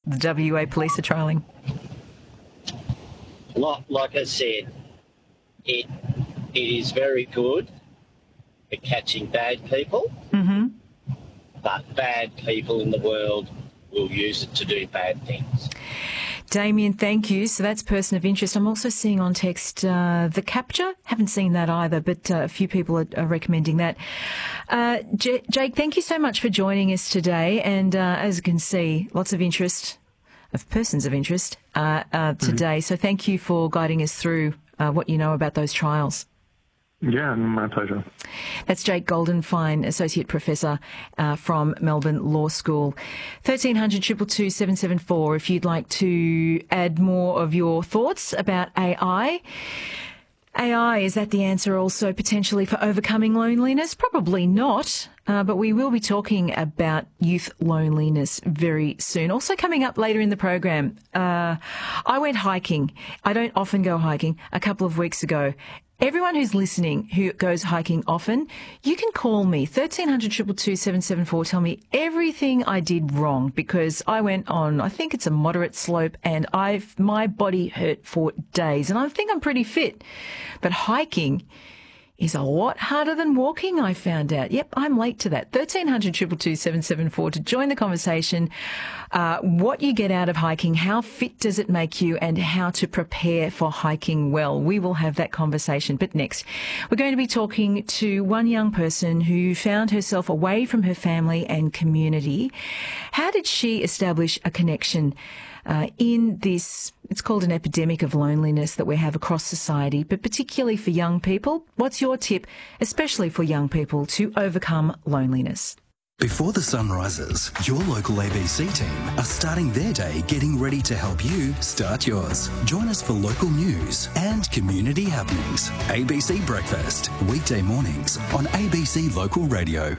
the WA Police are trialling? Like I said, it is very good for catching bad people, but bad people in the world will use it to do bad things. Damien, thank you. So that's person of interest. I'm also seeing on text The Capture. Haven't seen that either, but a few people are recommending that. Jake, thank you so much for joining us today. And as you can see, lots of interest, of persons of interest today. So thank you for guiding us through what you know about those trials. Yeah, my pleasure. That's Jake Goldenfein, Associate Professor from Melbourne Law School. 1300 222 774 if you'd like to add more of your thoughts about AI. AI, is that the answer also potentially for overcoming loneliness? Probably not, but we will be talking about youth loneliness very soon. Also coming up later in the program, I went hiking. I don't often go hiking. A couple of weeks ago. Everyone who's listening who goes hiking often, you can call me, 1300 222 774. Tell me everything I did wrong because I went on, I think it's a moderate slope, and my body hurt for days. And I think I'm pretty fit. But hiking is a lot harder than walking, I found out. Yep, I'm late to that. 1300 222 774 to join the conversation. What you get out of hiking, how fit does it make you, and how to prepare for hiking well. We will have that conversation. But next, we're going to be talking to one young person who found herself away from her family and community. How did she establish a connection in this, it's called an epidemic of loneliness that we have across society, but particularly for young people? What's your tip, especially for young people, to overcome loneliness? Before the sun rises, your local ABC team are starting their day getting ready to help you start yours. Join us for local news and community happenings. ABC Breakfast, weekday mornings on ABC Local Radio.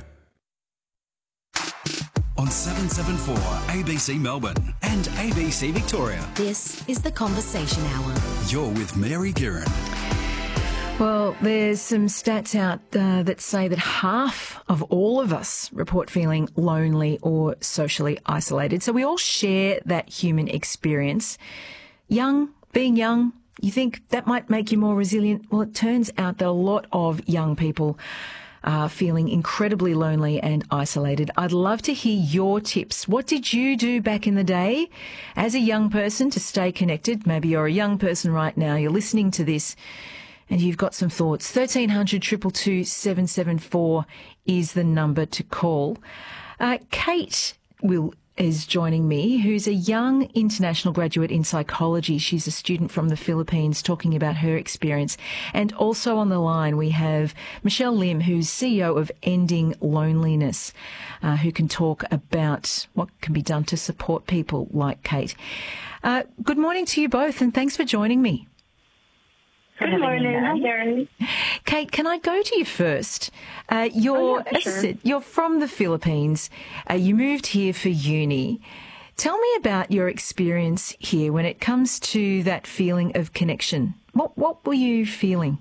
On 774 ABC Melbourne and ABC Victoria. This is The Conversation Hour. You're with Mary Guerin. Well, there's some stats out that say that half of all of us report feeling lonely or socially isolated. So we all share that human experience. Being young, you think that might make you more resilient. Well, it turns out that a lot of young people feeling incredibly lonely and isolated. I'd love to hear your tips. What did you do back in the day as a young person to stay connected? Maybe you're a young person right now, you're listening to this and you've got some thoughts. 1300 222 774 is the number to call. Kate is joining me, who's a young international graduate in psychology. She's a student from the Philippines, talking about her experience. And also on the line, we have Michelle Lim, who's CEO of Ending Loneliness, who can talk about what can be done to support people like Kate. Good morning to you both, and thanks for joining me. Good morning. Hi, Darren. Kate, can I go to you first? You're from the Philippines. You moved here for uni. Tell me about your experience here when it comes to that feeling of connection. What were you feeling?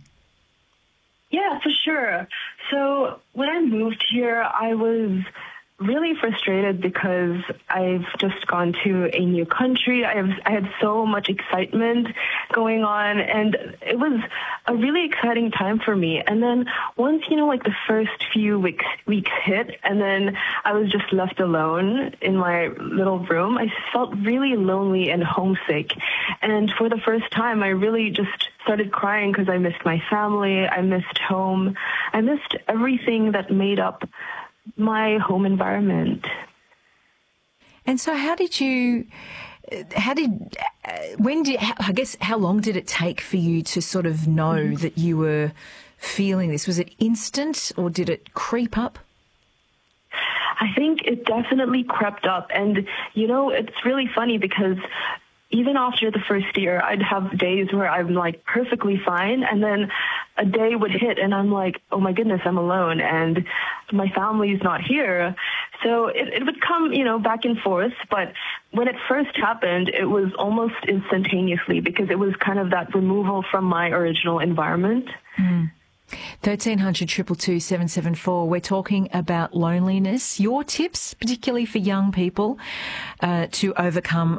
Yeah, for sure. So when I moved here, I was really frustrated because I've just gone to a new country. I had so much excitement going on, and it was a really exciting time for me. And then once, like the first few weeks hit, and then I was just left alone in my little room, I felt really lonely and homesick. And for the first time, I really just started crying because I missed my family. I missed home. I missed everything that made up my home environment. And so how long did it take for you to sort of know that you were feeling this? Was it instant or did it creep up? I think it definitely crept up. And, it's really funny because even after the first year, I'd have days where I'm like perfectly fine, and then a day would hit and I'm like, oh my goodness, I'm alone and my family's not here. So it would come, back and forth. But when it first happened, it was almost instantaneously because it was kind of that removal from my original environment. 1300 222 774. We're talking about loneliness. Your tips, particularly for young people, to overcome